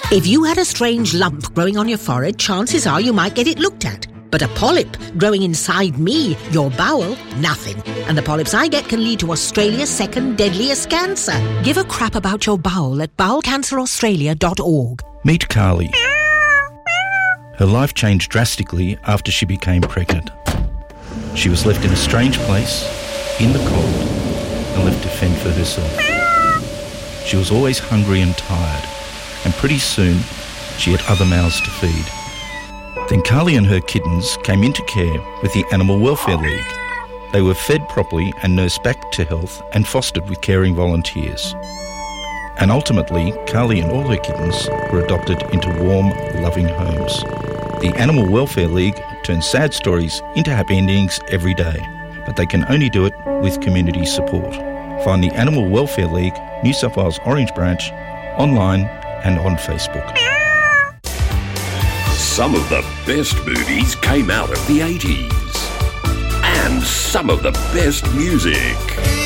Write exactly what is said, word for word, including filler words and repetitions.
If you had a strange lump growing on your forehead, chances are you might get it looked at. But a polyp growing inside me, your bowel, nothing. And the polyps I get can lead to Australia's second deadliest cancer. Give a crap about your bowel at bowel cancer australia dot org. Meet Carly. Her life changed drastically after she became pregnant. She was left in a strange place, in the cold, and left to fend for herself. She was always hungry and tired, and pretty soon she had other mouths to feed. Then Carly and her kittens came into care with the Animal Welfare League. They were fed properly and nursed back to health and fostered with caring volunteers. And ultimately, Carly and all her kittens were adopted into warm, loving homes. The Animal Welfare League turns sad stories into happy endings every day, but they can only do it with community support. Find the Animal Welfare League, New South Wales Orange Branch, online and on Facebook. Some of the best movies came out of the eighties. And some of the best music.